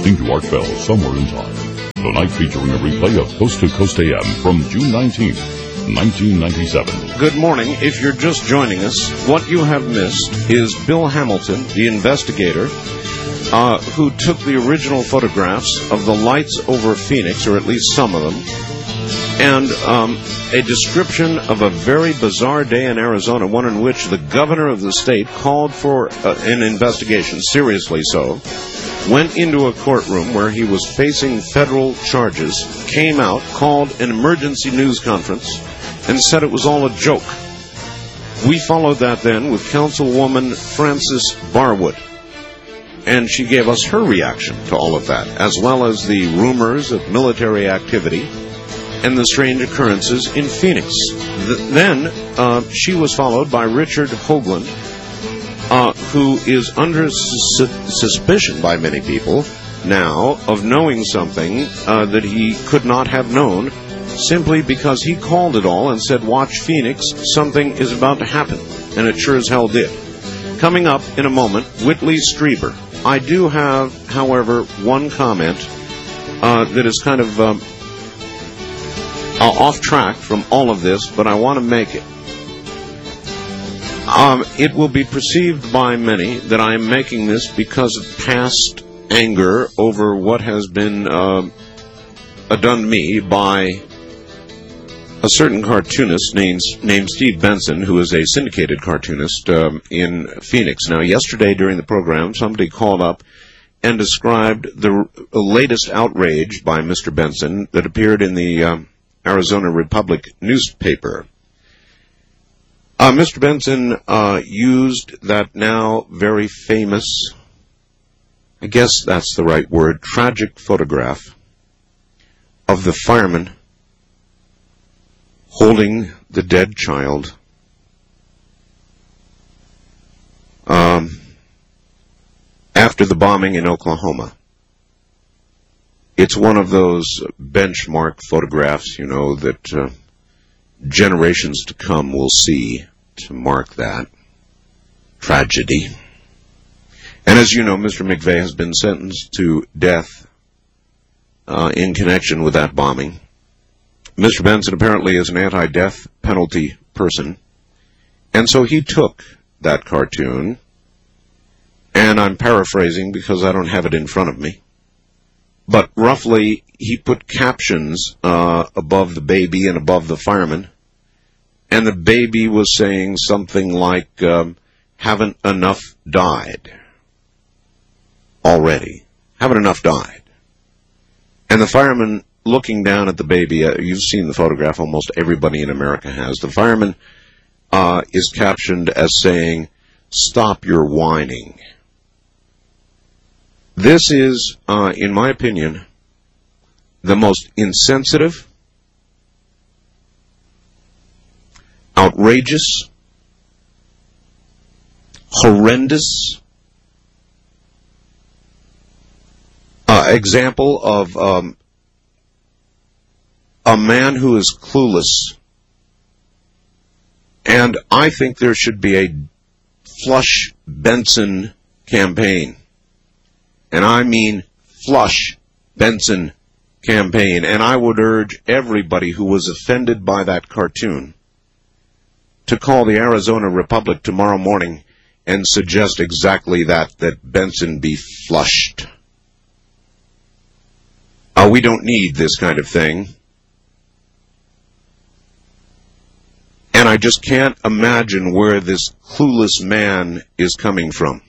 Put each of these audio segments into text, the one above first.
listening to Art Bell Somewhere in Time. Tonight featuring a replay of Coast to Coast AM from June 19th, 1997. Good morning. If you're just joining us, what you have missed is Bill Hamilton, the investigator, who took the original photographs of the lights over Phoenix, or at least some of them, and a description of a very bizarre day in Arizona, one in which the governor of the state called for an investigation, seriously so, went into a courtroom where he was facing federal charges, came out, called an emergency news conference, and said it was all a joke. We followed that then with Councilwoman Frances Barwood, and she gave us her reaction to all of that, as well as the rumors of military activity and the strange occurrences in Phoenix. Then she was followed by Richard Hoagland, who is under suspicion by many people now of knowing something that he could not have known, simply because he called it all and said, "Watch Phoenix, something is about to happen," and it sure as hell did. Coming up in a moment, Whitley Strieber. I do have, however, one comment that is kind of off track from all of this, but I want to make it. It will be perceived by many that I am making this because of past anger over what has been done to me by a certain cartoonist named Steve Benson, who is a syndicated cartoonist in Phoenix. Now, yesterday during the program, somebody called up and described the latest outrage by Mr. Benson that appeared in the Arizona Republic newspaper. Mr. Benson used that now very famous, I guess that's the right word, tragic photograph of the fireman holding the dead child after the bombing in Oklahoma. It's one of those benchmark photographs, you know, that generations to come will see to mark that tragedy. And as you know, Mr. McVeigh has been sentenced to death in connection with that bombing. Mr. Benson apparently is an anti-death penalty person, and so he took that cartoon, and I'm paraphrasing because I don't have it in front of me, but roughly he put captions above the baby and above the fireman, and the baby was saying something like, haven't enough died already. Haven't enough died. And the fireman looking down at the baby, you've seen the photograph, almost everybody in America has. The fireman is captioned as saying, "Stop your whining." This is, in my opinion, the most insensitive, outrageous, horrendous example of a man who is clueless. And I think there should be a Flush Benson campaign. And I mean Flush Benson campaign. And I would urge everybody who was offended by that cartoon to call the Arizona Republic tomorrow morning and suggest exactly that Benson be flushed. We don't need this kind of thing. And I just can't imagine where this clueless man is coming from.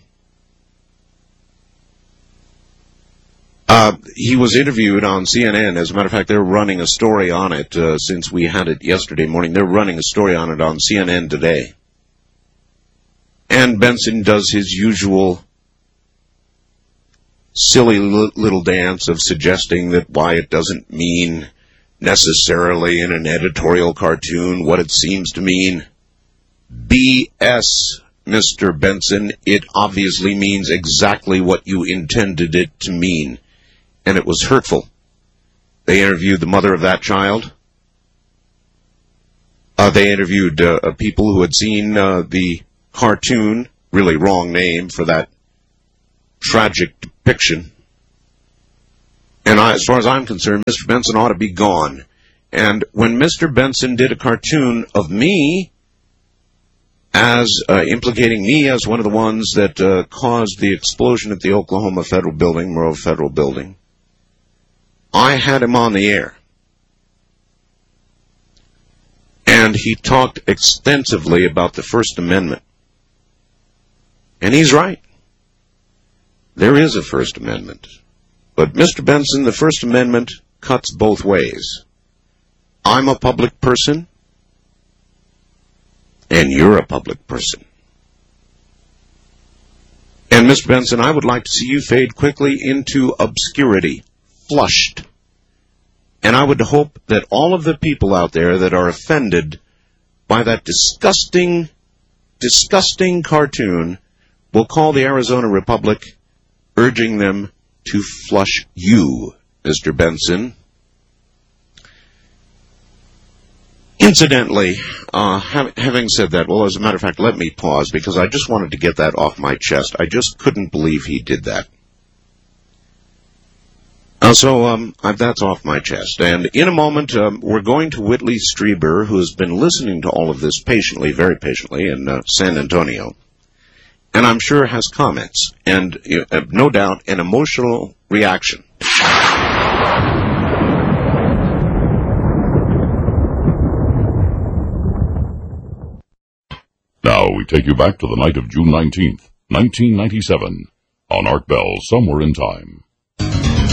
He was interviewed on CNN. As a matter of fact, they're running a story on it since we had it yesterday morning. They're running a story on it on CNN today. And Benson does his usual silly little dance of suggesting that why it doesn't mean necessarily in an editorial cartoon what it seems to mean. BS, Mr. Benson. It obviously means exactly what you intended it to mean. And it was hurtful. They interviewed the mother of that child. They interviewed people who had seen the cartoon, really wrong name for that tragic depiction. And as far as I'm concerned, Mr. Benson ought to be gone. And when Mr. Benson did a cartoon of me as implicating me as one of the ones that caused the explosion at the Oklahoma Federal Building, Monroe Federal Building, I had him on the air. And he talked extensively about the First Amendment. And he's right. There is a First Amendment. But, Mr. Benson, the First Amendment cuts both ways. I'm a public person, and you're a public person. And, Mr. Benson, I would like to see you fade quickly into obscurity, flushed. And I would hope that all of the people out there that are offended by that disgusting, disgusting cartoon will call the Arizona Republic, urging them to flush you, Mr. Benson. Incidentally, having said that, well, as a matter of fact, let me pause, because I just wanted to get that off my chest. I just couldn't believe he did that. So that's off my chest. And in a moment, we're going to Whitley Strieber, who has been listening to all of this patiently, very patiently, in San Antonio. And I'm sure has comments and, no doubt, an emotional reaction. Now we take you back to the night of June 19th, 1997, on Art Bell, Somewhere in Time.